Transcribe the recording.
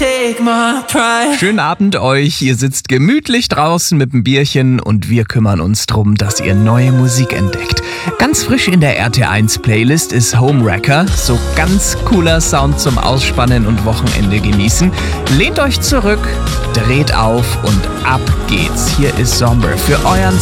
take my pride. Schönen Abend euch, ihr sitzt gemütlich draußen mit einem Bierchen und wir kümmern uns drum, dass ihr neue Musik entdeckt. Ganz frisch in der RT1-Playlist ist Homewrecker, so ganz cooler Sound zum Ausspannen und Wochenende genießen. Lehnt euch zurück, dreht auf und ab geht's. Hier ist Somber für euren